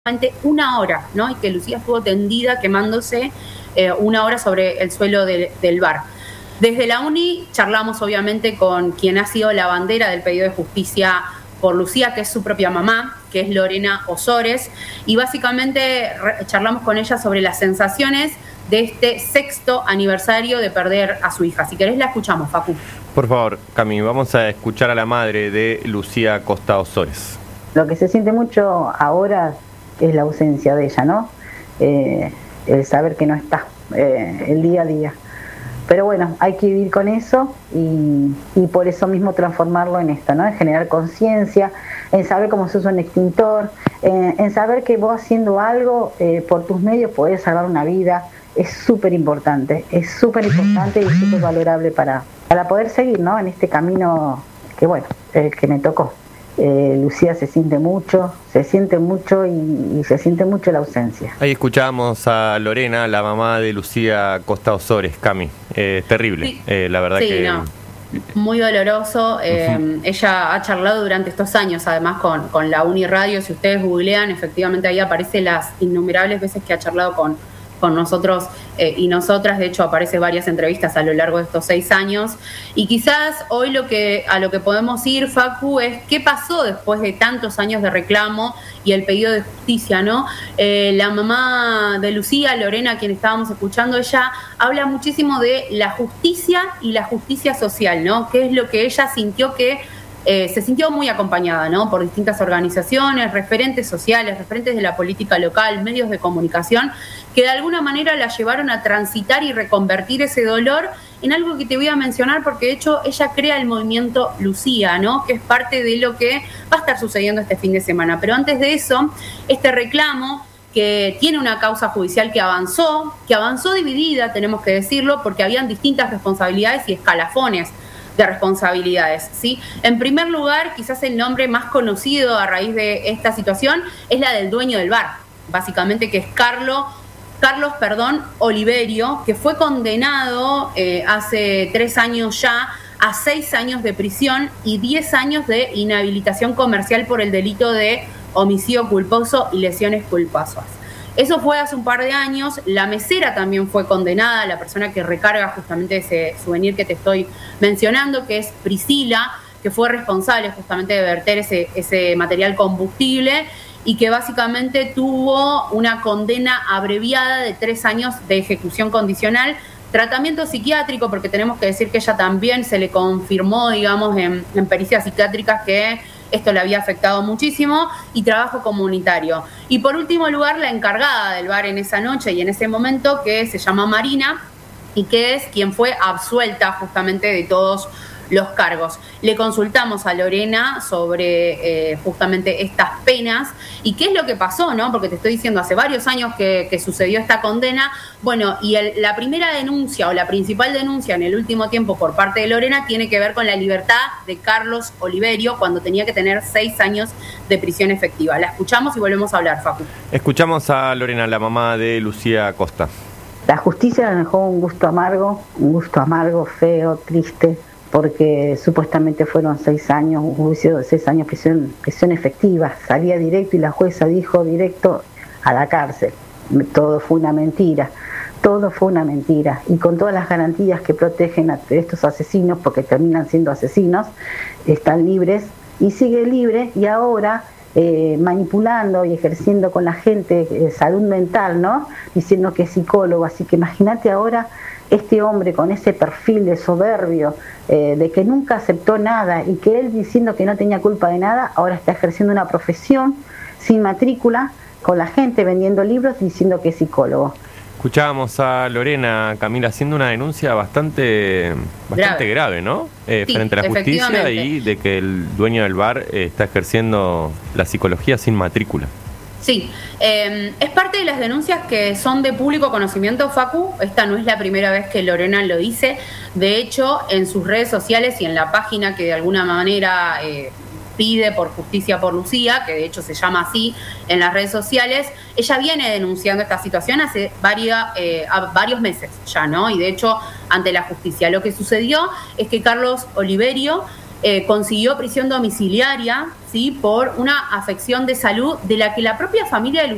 una hora, ¿no? Y que Lucía estuvo tendida quemándose una hora sobre el suelo del bar. Desde la UNI charlamos obviamente con quien ha sido la bandera del pedido de justicia por Lucía, que es su propia mamá, que es Lorena Osores, y básicamente charlamos con ella sobre las sensaciones de este 6º aniversario de perder a su hija. Si querés la escuchamos, Facu. Por favor, Cami, vamos a escuchar a la madre de Lucía Costa Osores. Lo que se siente mucho ahora es la ausencia de ella, ¿no? El saber que no está, el día a día. Pero bueno, hay que vivir con eso y por eso mismo transformarlo en esto, ¿no? En generar conciencia, en saber cómo se usa un extintor, en saber que vos haciendo algo por tus medios podés salvar una vida. Es súper importante y súper valorable para poder seguir, ¿no? En este camino que, bueno, que me tocó. Lucía se siente mucho y se siente mucho la ausencia. Ahí escuchábamos a Lorena, la mamá de Lucía Costa Osores, Cami. Terrible, sí. La verdad sí, que... No. Muy doloroso. Ella ha charlado durante estos años, además, con la Uni Radio. Si ustedes googlean, efectivamente ahí aparece las innumerables veces que ha charlado con nosotros y nosotras. De hecho, aparece varias entrevistas a lo largo de estos 6 años. Y quizás hoy a lo que podemos ir, Facu, es qué pasó después de tantos años de reclamo y el pedido de justicia, ¿no? La mamá de Lucía, Lorena, a quien estábamos escuchando, ella habla muchísimo de la justicia y la justicia social, ¿no? Que es lo que ella sintió que se sintió muy acompañada, ¿no? Por distintas organizaciones, referentes sociales, referentes de la política local, medios de comunicación, que de alguna manera la llevaron a transitar y reconvertir ese dolor en algo que te voy a mencionar, porque de hecho ella crea el movimiento Lucía, ¿no? Que es parte de lo que va a estar sucediendo este fin de semana. Pero antes de eso, este reclamo que tiene una causa judicial que avanzó dividida, tenemos que decirlo, porque habían distintas responsabilidades y escalafones de responsabilidades, ¿sí? En primer lugar, quizás el nombre más conocido a raíz de esta situación es la del dueño del bar, básicamente, que es Carlos Oliverio, que fue condenado hace 3 años ya a 6 años de prisión y 10 años de inhabilitación comercial por el delito de homicidio culposo y lesiones culposas. Eso fue hace un par de años. La mesera también fue condenada, la persona que recarga justamente ese souvenir que te estoy mencionando, que es Priscila, que fue responsable justamente de verter ese material combustible y que básicamente tuvo una condena abreviada de 3 años de ejecución condicional, tratamiento psiquiátrico, porque tenemos que decir que ella también se le confirmó, digamos, en pericias psiquiátricas que esto le había afectado muchísimo, y trabajo comunitario. Y por último lugar, la encargada del bar en esa noche y en ese momento, que se llama Marina, y que es quien fue absuelta justamente de todos los cargos. Le consultamos a Lorena sobre justamente estas penas y qué es lo que pasó, ¿no? Porque te estoy diciendo, hace varios años que sucedió esta condena. Bueno, y la primera denuncia o la principal denuncia en el último tiempo por parte de Lorena tiene que ver con la libertad de Carlos Oliverio cuando tenía que tener 6 años de prisión efectiva. La escuchamos y volvemos a hablar, Facu. Escuchamos a Lorena, la mamá de Lucía Costa. La justicia le dejó un gusto amargo, feo, triste, porque supuestamente fueron 6 años, un juicio de 6 años prisión efectiva, salía directo y la jueza dijo directo a la cárcel. Todo fue una mentira, y con todas las garantías que protegen a estos asesinos, porque terminan siendo asesinos, están libres y sigue libre, y ahora manipulando y ejerciendo con la gente salud mental, ¿no? Diciendo que es psicólogo. Así que imagínate ahora este hombre con ese perfil de soberbio, de que nunca aceptó nada y que él diciendo que no tenía culpa de nada, ahora está ejerciendo una profesión sin matrícula con la gente, vendiendo libros, diciendo que es psicólogo. Escuchábamos a Lorena, Camila, haciendo una denuncia bastante grave, ¿no? Sí, frente a la justicia y de que el dueño del bar está ejerciendo la psicología sin matrícula. Sí, es parte de las denuncias que son de público conocimiento, Facu. Esta no es la primera vez que Lorena lo dice. De hecho, en sus redes sociales y en la página que de alguna manera pide por justicia por Lucía, que de hecho se llama así en las redes sociales, ella viene denunciando esta situación hace varios meses ya, ¿no? Y de hecho, ante la justicia. Lo que sucedió es que Carlos Oliverio consiguió prisión domiciliaria, ¿sí?, por una afección de salud de la que la propia familia de